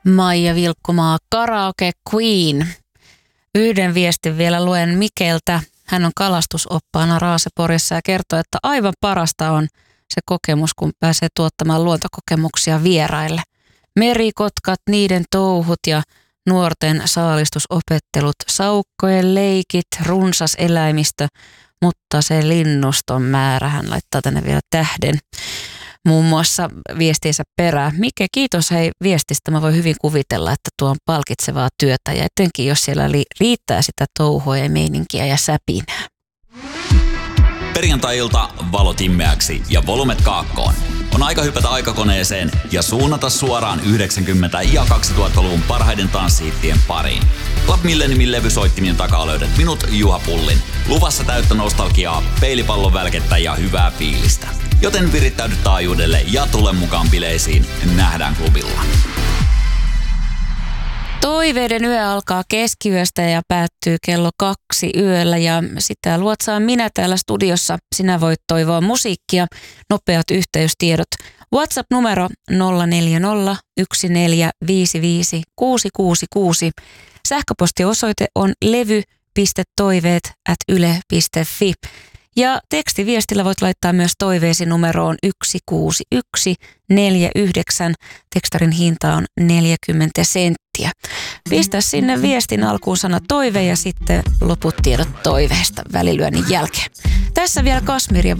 Maija Vilkkumaa, Karaoke Queen. Yhden viestin vielä luen Mikeltä. Hän on kalastusoppaana Raaseporissa ja kertoo, että aivan parasta on se kokemus, kun pääsee tuottamaan luontokokemuksia vieraille. Merikotkat, niiden touhut ja nuorten saalistusopettelut, saukkojen leikit, runsas eläimistö, mutta se linnuston määrä, hän laittaa tänne vielä tähden muun muassa viestiinsä perään. Mike, kiitos hei viestistä. Mä voin hyvin kuvitella, että tuo on palkitsevaa työtä ja etenkin jos siellä riittää sitä touhua ja meininkiä ja säpinää. Perjantai-ilta valot immeäksi ja volumet kaakkoon. On aika hypätä aikakoneeseen ja suunnata suoraan 90- ja 2000-luvun parhaiden tanssihittien pariin. Club Milleniumin levysoittimien takaa löydät minut, Juha Pullin. Luvassa täyttä nostalgiaa, peilipallon välkettä ja hyvää fiilistä. Joten virittäydy taajuudelle ja tule mukaan bileisiin. Nähdään klubilla. Toiveiden yö alkaa keskiyöstä ja päättyy kello 2 yöllä ja sitä luotsaan minä täällä studiossa. Sinä voit toivoa musiikkia, nopeat yhteystiedot. WhatsApp-numero 040 1455 666. Sähköpostiosoite on levy.toiveet@yle.fi. Ja tekstiviestillä voit laittaa myös toiveesi numeroon 16149. Tekstarin hinta on 40 senttiä. Pistä sinne viestin alkuun sana toive ja sitten loput tiedot toiveesta välilyönnin jälkeen. Tässä vielä Kasmir ja